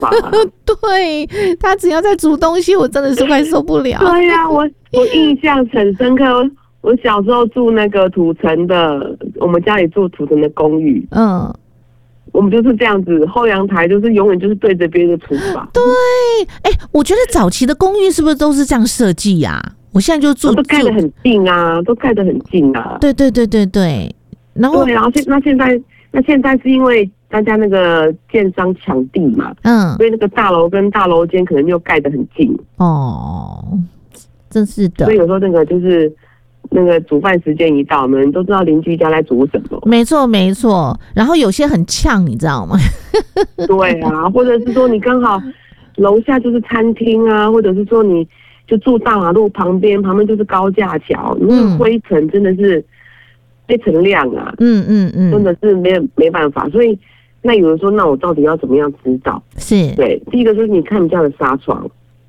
法。 对，他只要在煮东西，我真的是快受不了。 对呀、我印象很深刻。我小时候住那个土城的，我们家里住土城的公寓，我们就是这样子，后阳台就是永远就是对着别人的厨房。 对，我觉得早期的公寓是不是都是这样设计呀？我现在就住都盖得很近啊，都盖得很近啊。 对对对对对，然后对，然后现在是因为大家那个建商抢地嘛，所以那个大楼跟大楼间可能又盖得很近。 哦，真是的。 所以有时候那个就是那个煮饭时间一到，我们都知道邻居家在煮什么。 没错没错，然后有些很呛，你知道吗？ 对啊，或者是说你刚好楼下就是餐厅啊，或者是说你就住大马路旁边就是高架桥，那个灰尘真的是灰尘量啊，真的是没办法。所以那有人说，那我到底要怎么样知道？ 是对，第一个就是你看你家的纱窗，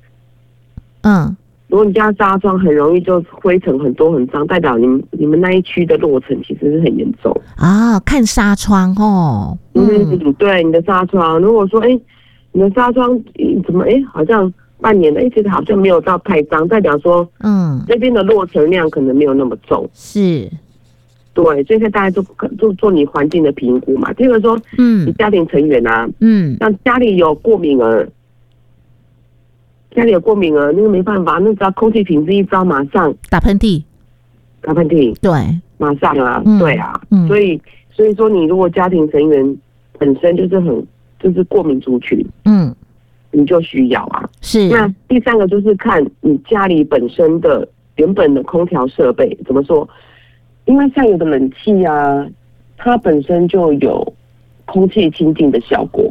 如果你家纱窗很容易就灰尘很多很脏，代表你们那一区的落尘其实是很严重啊。看纱窗哦， 对，你的纱窗，如果说你的纱窗怎么好像半年了，其实好像没有到太脏，代表说这边的落尘量可能没有那么重。 是， 对，所以现在大家做你环境的评估嘛。第二个说，你家庭成员啊，像家里有过敏儿。那个没办法，那只要空气品质一糟，马上打喷嚏， 对，马上啊，对啊，所以说你如果家庭成员本身就是过敏族群，你就需要啊。 是。 那第三个就是看你家里本身的原本的空调设备怎么说，因为像有的冷气啊，它本身就有空气清净的效果。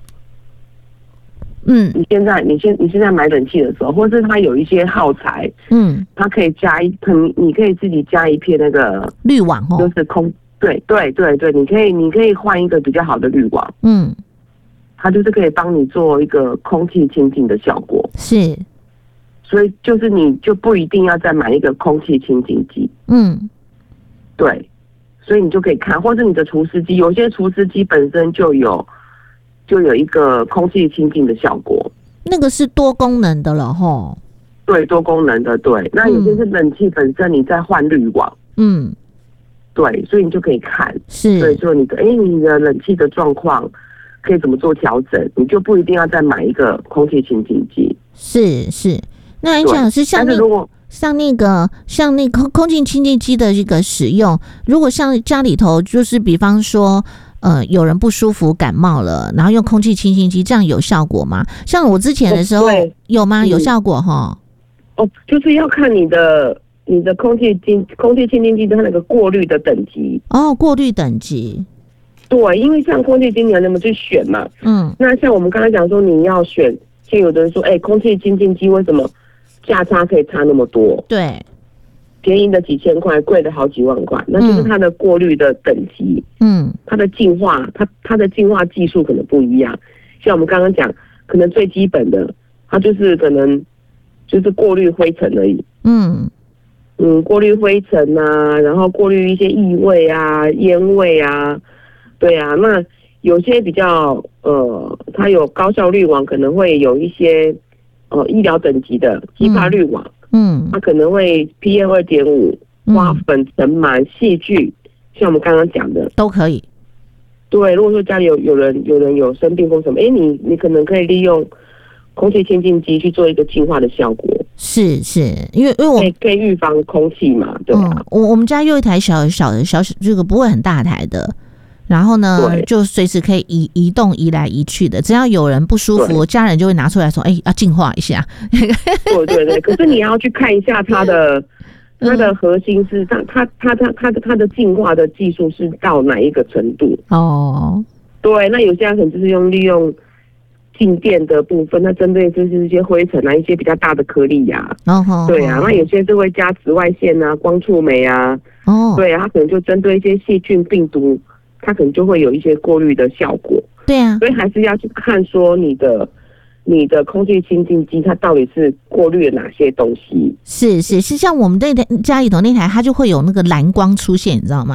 你现在买冷气的时候，或是它有一些耗材，它可以你可以自己加一片那个滤网哦， 就是对，你可以换一个比较好的滤网，它就是可以帮你做一个空气清净的效果。 是， 所以就是你就不一定要再买一个空气清净机，对，所以你就可以看，或是你的除湿机，有些除湿机本身就有一个空气清净的效果， 那个是多功能的了吼。 对，多功能的，对。那有些是冷气本身你在换滤网，对，所以你就可以看， 是， 对，说你的冷气的状况可以怎么做调整，你就不一定要再买一个空气清净机。 是，那你想是像那个空气清净机的这个使用，如果像家里头就是比方说。有人不舒服感冒了，然后用空气清新机，这样有效果吗？像我之前的时候有吗？有效果哈？ 就是要看你的空气清新机的那个过滤的等级。 过滤等级。 对，因为像空气清新机你们去选嘛。那像我们刚才讲说你要选，像有的人说，空气清新机为什么价差可以差那么多？ 对。 便宜的几千块，贵的好几万块，那就是它的过滤的等级，它的净化，它的净化技术可能不一样。像我们刚刚讲，可能最基本的，它就是可能就是过滤灰尘而已，过滤灰尘啊，然后过滤一些异味啊、烟味啊，对啊。那有些比较它有高效滤网，可能会有一些医疗等级的HEPA怕滤网。它可能会 PM2.5、花粉、尘螨、细菌，像我们刚刚讲的都可以。 对，如果说家里有人有生病或什么，你可能可以利用空气清净机去做一个净化的效果。 是，因为我可以预防空气嘛，对啊。 我们家有一台小这个不会很大台的。然后呢，就随时可以移动移来移去的，只要有人不舒服，家人就会拿出来说：“要净化一下。” 对，可是你要去看一下它的核心是它的净化的技术是到哪一个程度？对，那有些人可能就是利用静电的部分，那针对就是一些灰尘啊，一些比较大的颗粒呀，对啊，那有些是会加紫外线啊、光触媒啊，对啊，它可能就针对一些细菌、病毒。它可能就会有一些过滤的效果， 对啊， 所以还是要去看说你的空气清净机它到底是过滤了哪些东西。 是像我们家里头那台，它就会有那个蓝光出现，你知道吗？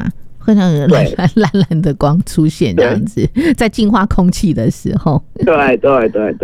会让有蓝蓝的光出现，这样子，在净化空气的时候。 对对对对。